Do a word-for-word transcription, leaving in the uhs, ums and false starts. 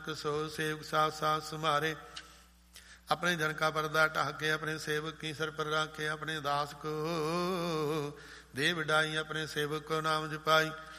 ਨਾਨਕ ਸੋ ਸੇਵਕ ਸਾਥ ਸਾਥ ਸੁਮਾਰੇ। ਆਪਣੇ ਜਨ ਕਾ ਪਰਦਾ ਢਾਹ ਕੇ ਆਪਣੇ ਸੇਵਕ ਕੀ ਸਰ ਪਰ ਰਾਖੇ। ਆਪਣੇ ਦਾਸ ਕੋ ਦੇ ਵਡਾਈ ਆਪਣੇ ਸੇਵਕ ਕੋ ਨਾਮ ਜਪਾਈ।